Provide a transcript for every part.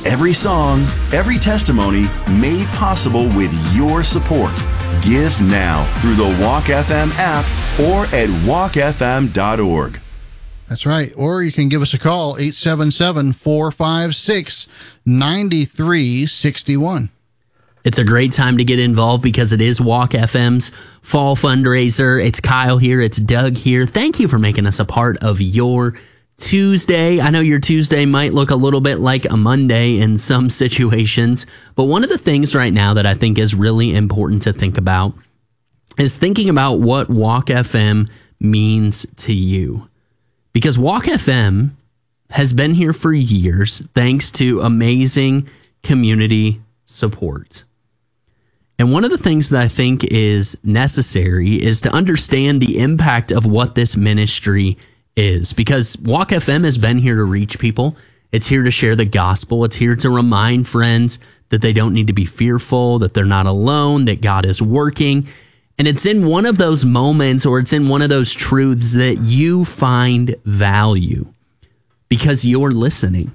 Every song, every testimony made possible with your support. Give now through the Walk FM app or at walkfm.org. That's right. Or you can give us a call, 877-456-9361. It's a great time to get involved because it is Walk FM's fall fundraiser. It's Kyle here. It's Doug here. Thank you for making us a part of your Tuesday. I know your Tuesday might look a little bit like a Monday in some situations, but one of the things right now that I think is really important to think about is thinking about what Walk FM means to you. Because Walk FM has been here for years thanks to amazing community support. And one of the things that I think is necessary is to understand the impact of what this ministry is. Because Walk FM has been here to reach people. It's here to share the gospel. It's here to remind friends that they don't need to be fearful, that they're not alone, that God is working. And it's in one of those moments, or it's in one of those truths that you find value because you're listening.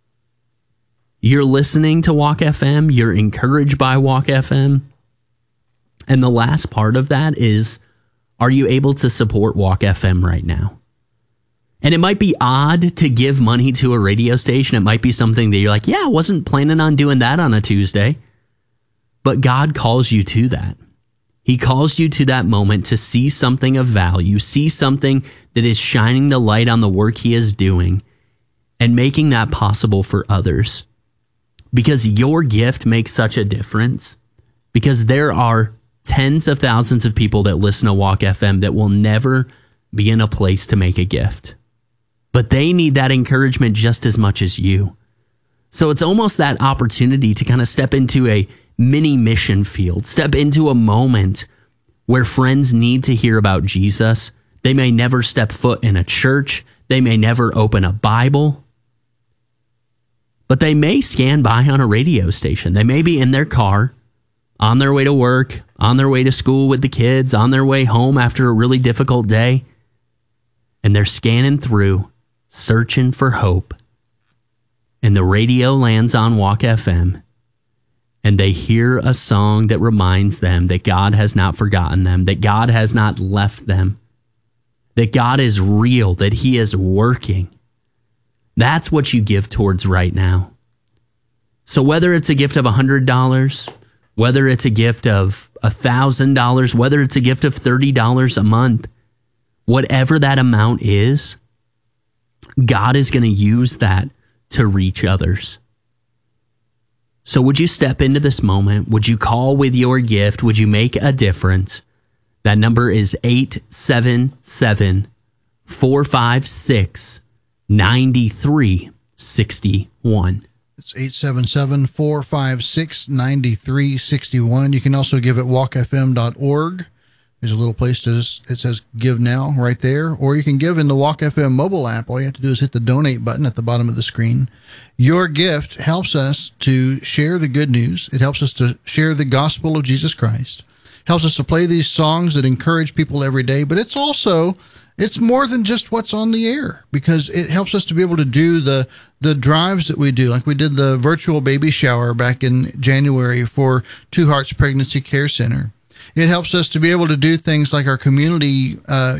You're listening to Walk FM. You're encouraged by Walk FM. And the last part of that is, are you able to support Walk FM right now? And it might be odd to give money to a radio station. It might be something that you're like, yeah, I wasn't planning on doing that on a Tuesday. But God calls you to that. He calls you to that moment to see something of value, see something that is shining the light on the work he is doing and making that possible for others. Because your gift makes such a difference. Because there are tens of thousands of people that listen to Walk FM that will never be in a place to make a gift. But they need that encouragement just as much as you. So it's almost that opportunity to kind of step into a mini mission field, step into a moment where friends need to hear about Jesus. They may never step foot in a church. They may never open a Bible. But they may scan by on a radio station. They may be in their car, on their way to work, on their way to school with the kids, on their way home after a really difficult day. And they're scanning through, searching for hope. And the radio lands on Walk FM. And they hear a song that reminds them that God has not forgotten them, that God has not left them, that God is real, that he is working. That's what you give towards right now. So whether it's a gift of $100, whether it's a gift of $1,000, whether it's a gift of $30 a month, whatever that amount is, God is going to use that to reach others. So would you step into this moment? Would you call with your gift? Would you make a difference? That number is 877-456-9361. It's 877-456-9361. You can also give at walkfm.org. There's a little place it says Give Now right there. Or you can give in the Walk FM mobile app. All you have to do is hit the donate button at the bottom of the screen. Your gift helps us to share the good news. It helps us to share the gospel of Jesus Christ. Helps us to play these songs that encourage people every day. But it's more than just what's on the air, because it helps us to be able to do the drives that we do. Like we did the virtual baby shower back in January for Two Hearts Pregnancy Care Center. It helps us to be able to do things like our community